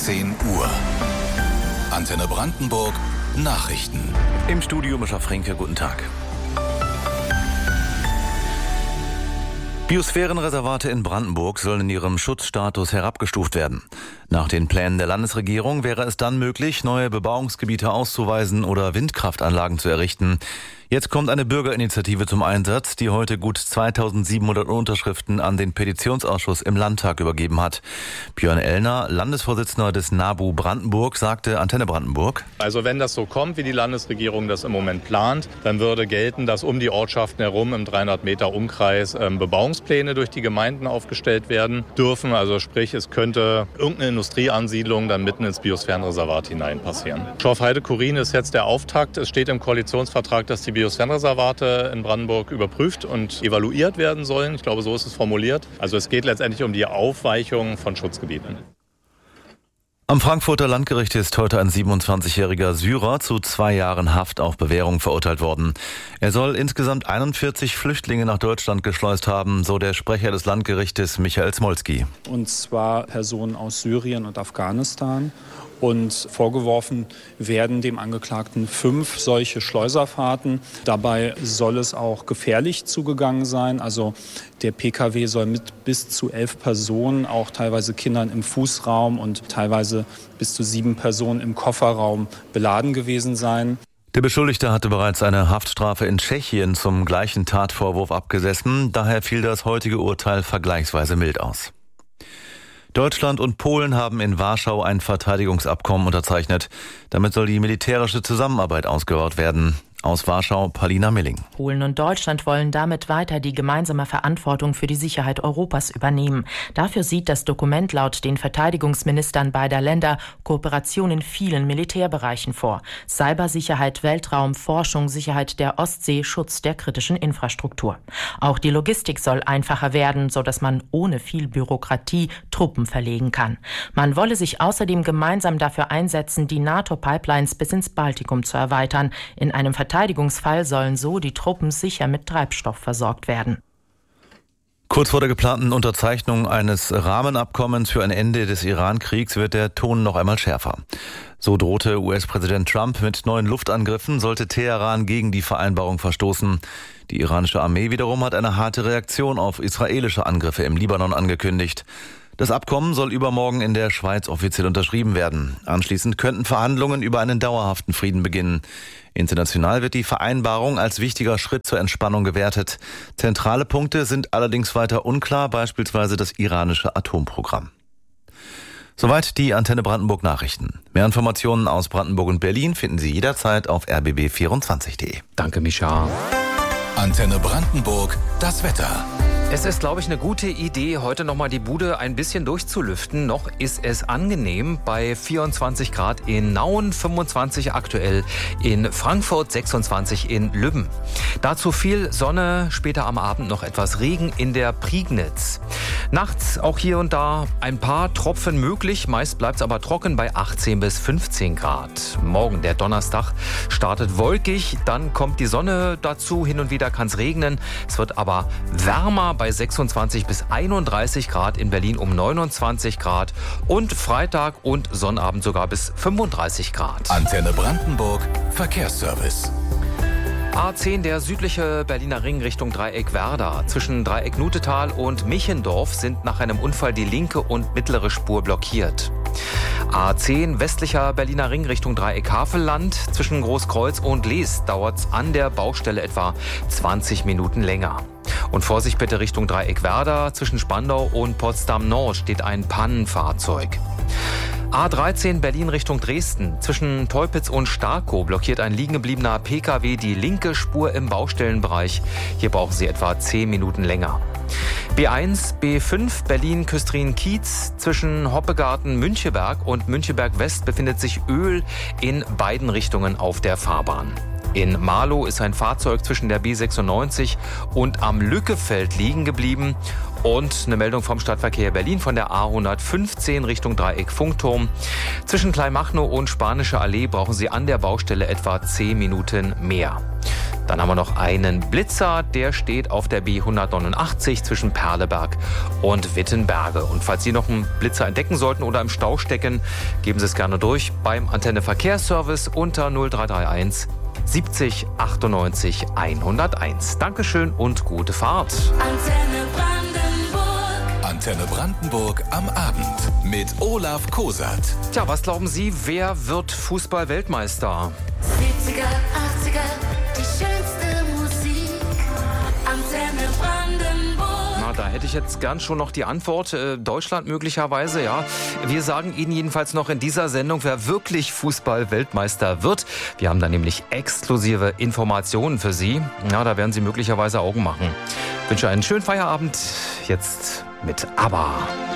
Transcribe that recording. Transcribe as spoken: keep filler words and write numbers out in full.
zehn Uhr. Antenne Brandenburg Nachrichten. Im Studio Mischa Fränke, guten Tag. Biosphärenreservate in Brandenburg sollen in ihrem Schutzstatus herabgestuft werden. Nach den Plänen der Landesregierung wäre es dann möglich, neue Bebauungsgebiete auszuweisen oder Windkraftanlagen zu errichten. Jetzt kommt eine Bürgerinitiative zum Einsatz, die heute gut zweitausendsiebenhundert Unterschriften an den Petitionsausschuss im Landtag übergeben hat. Björn Ellner, Landesvorsitzender des NABU Brandenburg, sagte Antenne Brandenburg: Also wenn das so kommt, wie die Landesregierung das im Moment plant, dann würde gelten, dass um die Ortschaften herum im dreihundert Meter Umkreis ähm, Bebauungspläne durch die Gemeinden aufgestellt werden dürfen. Also sprich, es könnte irgendeine Industrieansiedlung dann mitten ins Biosphärenreservat hinein passieren. Schorfheide-Chorin ist jetzt der Auftakt. Es steht im Koalitionsvertrag, dass die Biosphärenreservate in Brandenburg überprüft und evaluiert werden sollen. Ich glaube, so ist es formuliert. Also es geht letztendlich um die Aufweichung von Schutzgebieten. Am Frankfurter Landgericht ist heute ein siebenundzwanzigjähriger Syrer zu zwei Jahren Haft auf Bewährung verurteilt worden. Er soll insgesamt einundvierzig Flüchtlinge nach Deutschland geschleust haben, so der Sprecher des Landgerichtes Michael Smolski. Und zwar Personen aus Syrien und Afghanistan. Und vorgeworfen werden dem Angeklagten fünf solche Schleuserfahrten. Dabei soll es auch gefährlich zugegangen sein. Also der P K W soll mit bis zu elf Personen, auch teilweise Kindern im Fußraum und teilweise bis zu sieben Personen im Kofferraum beladen gewesen sein. Der Beschuldigte hatte bereits eine Haftstrafe in Tschechien zum gleichen Tatvorwurf abgesessen. Daher fiel das heutige Urteil vergleichsweise mild aus. Deutschland und Polen haben in Warschau ein Verteidigungsabkommen unterzeichnet. Damit soll die militärische Zusammenarbeit ausgebaut werden. Aus Warschau, Paulina Milling. Polen und Deutschland wollen damit weiter die gemeinsame Verantwortung für die Sicherheit Europas übernehmen. Dafür sieht das Dokument laut den Verteidigungsministern beider Länder Kooperation in vielen Militärbereichen vor. Cybersicherheit, Weltraum, Forschung, Sicherheit der Ostsee, Schutz der kritischen Infrastruktur. Auch die Logistik soll einfacher werden, sodass man ohne viel Bürokratie Truppen verlegen kann. Man wolle sich außerdem gemeinsam dafür einsetzen, die NATO-Pipelines bis ins Baltikum zu erweitern. In einem Verteidigungsfall sollen so die Truppen sicher mit Treibstoff versorgt werden. Kurz vor der geplanten Unterzeichnung eines Rahmenabkommens für ein Ende des Iran-Kriegs wird der Ton noch einmal schärfer. So drohte U S-Präsident Trump mit neuen Luftangriffen, sollte Teheran gegen die Vereinbarung verstoßen. Die iranische Armee wiederum hat eine harte Reaktion auf israelische Angriffe im Libanon angekündigt. Das Abkommen soll übermorgen in der Schweiz offiziell unterschrieben werden. Anschließend könnten Verhandlungen über einen dauerhaften Frieden beginnen. International wird die Vereinbarung als wichtiger Schritt zur Entspannung gewertet. Zentrale Punkte sind allerdings weiter unklar, beispielsweise das iranische Atomprogramm. Soweit die Antenne Brandenburg Nachrichten. Mehr Informationen aus Brandenburg und Berlin finden Sie jederzeit auf r b b vierundzwanzig punkt d e. Danke, Micha. Antenne Brandenburg, das Wetter. Es ist, glaube ich, eine gute Idee, heute nochmal die Bude ein bisschen durchzulüften. Noch ist es angenehm bei vierundzwanzig Grad in Nauen, fünfundzwanzig aktuell in Frankfurt, sechsundzwanzig in Lübben. Dazu viel Sonne, später am Abend noch etwas Regen in der Prignitz. Nachts auch hier und da ein paar Tropfen möglich, meist bleibt es aber trocken bei achtzehn bis fünfzehn Grad. Morgen, der Donnerstag, startet wolkig, dann kommt die Sonne dazu, hin und wieder kann es regnen. Es wird aber wärmer bei sechsundzwanzig bis einunddreißig Grad, in Berlin um neunundzwanzig Grad und Freitag und Sonnabend sogar bis fünfunddreißig Grad. Antenne Brandenburg Verkehrsservice. A zehn, der südliche Berliner Ring Richtung Dreieck Werder. Zwischen Dreieck Nutetal und Michendorf sind nach einem Unfall die linke und mittlere Spur blockiert. A zehn, westlicher Berliner Ring Richtung Dreieck Havelland. Zwischen Großkreuz und Lees dauert es an der Baustelle etwa zwanzig Minuten länger. Und Vorsicht bitte Richtung Dreieck Werder. Zwischen Spandau und Potsdam-Nord steht ein Pannenfahrzeug. A dreizehn Berlin Richtung Dresden. Zwischen Teupitz und Starkow blockiert ein liegengebliebener P K W die linke Spur im Baustellenbereich. Hier brauchen Sie etwa zehn Minuten länger. B eins, B fünf Berlin-Küstrin-Kiez. Zwischen Hoppegarten-Müncheberg und Müncheberg-West befindet sich Öl in beiden Richtungen auf der Fahrbahn. In Marlow ist ein Fahrzeug zwischen der B sechsundneunzig und am Lückefeld liegen geblieben. Und eine Meldung vom Stadtverkehr Berlin von der A hundertfünfzehn Richtung Dreieck Funkturm. Zwischen Kleinmachnow und Spanische Allee brauchen Sie an der Baustelle etwa zehn Minuten mehr. Dann haben wir noch einen Blitzer, der steht auf der B hundertneunundachtzig zwischen Perleberg und Wittenberge. Und falls Sie noch einen Blitzer entdecken sollten oder im Stau stecken, geben Sie es gerne durch beim Antenne Verkehrsservice unter null drei drei eins siebzig achtundneunzig hunderteins. Dankeschön und gute Fahrt. Antenne Brandenburg. Antenne Brandenburg am Abend mit Olaf Kosat. Tja, was glauben Sie, wer wird Fußball-Weltmeister? siebziger, achtziger, die schönste Musik. Antenne Brandenburg. Na, da hätte ich jetzt gern schon noch die Antwort. Äh, Deutschland möglicherweise, ja. Wir sagen Ihnen jedenfalls noch in dieser Sendung, wer wirklich Fußball-Weltmeister wird. Wir haben da nämlich exklusive Informationen für Sie. Ja, da werden Sie möglicherweise Augen machen. Ich wünsche einen schönen Feierabend. Jetzt mit ABBA.